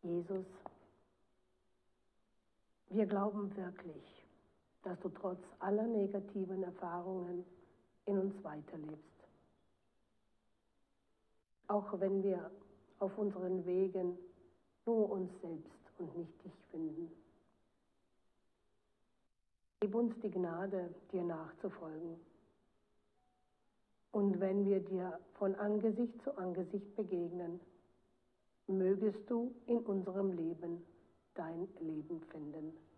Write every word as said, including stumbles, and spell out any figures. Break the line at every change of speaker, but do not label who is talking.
Jesus, wir glauben wirklich, dass du trotz aller negativen Erfahrungen in uns weiterlebst. Auch wenn wir auf unseren Wegen nur uns selbst und nicht dich finden. Gib uns die Gnade, dir nachzufolgen. Und wenn wir dir von Angesicht zu Angesicht begegnen, mögest du in unserem Leben dein Leben finden.